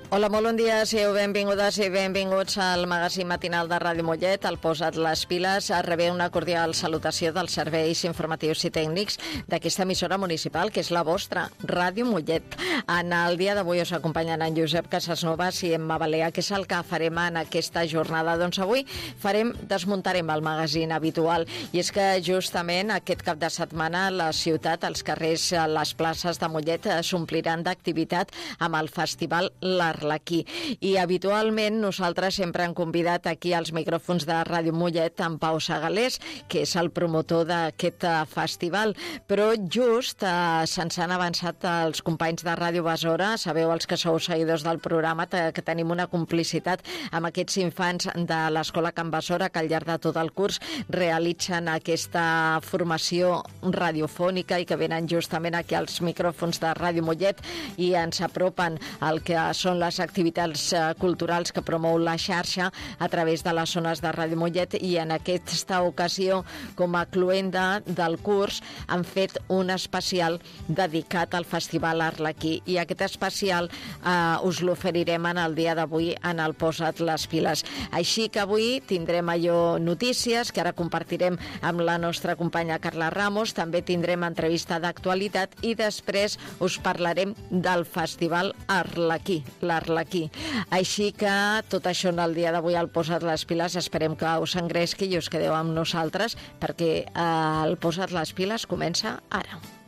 Hola, molt bon dia, sigueu benvingudes i benvinguts al magazín matinal de Ràdio Mollet. El Posa't les piles rebé una cordial salutació dels serveis informatius i tècnics d'aquesta emissora municipal, que és la vostra, Ràdio Mollet. En el dia d'avui us acompanyen en Josep Casasnovas i Emma Balea. Què és el que farem en aquesta jornada? Doncs avui desmuntarem el magazín habitual, i és que justament aquest cap de setmana la ciutat, els carrers, les places de Mollet s'ompliran d'activitat amb el festival L'Arlequí. I habitualment nosaltres sempre hem convidat aquí als micròfons de Ràdio Mollet en Pau Segalés, que és el promotor d'aquest festival, però just se'ns han avançat els companys de Ràdio Besora. Sabeu, els que sou seguidors del programa, que tenim una complicitat amb aquests infants de l'Escola Can Besora, que al llarg de tot el curs realitzen aquesta formació radiofònica i que venen justament aquí als micròfons de Ràdio Mollet i ens apropen el que són les activitats culturals que promou la xarxa a través de les zones de Ràdio Mollet, i en aquesta ocasió, com a cloenda del curs, han fet un especial dedicat al Festival Arlequí, i aquest especial us l'oferirem en el dia d'avui en el Posa't les piles. Així que avui tindrem notícies que ara compartirem amb la nostra companya Carla Ramos, també tindrem entrevista d'actualitat i després us parlarem del Festival Arlequí, l'Arlequí. Així que tot això en el dia d'avui al Posa't les piles, esperem que us engresqui i us quedeu amb nosaltres, perquè el Posa't les piles comença ara.